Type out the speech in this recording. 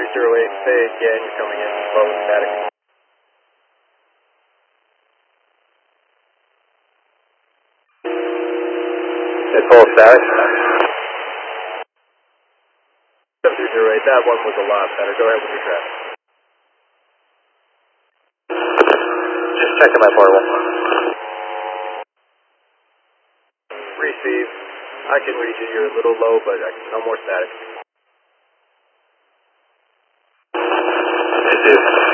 708, say again, you're coming in low and static. It's full static. 708, that one was a lot better. Go ahead with your traffic. Just checking my portable. Receive. I can read you. You're a little low, but no more static.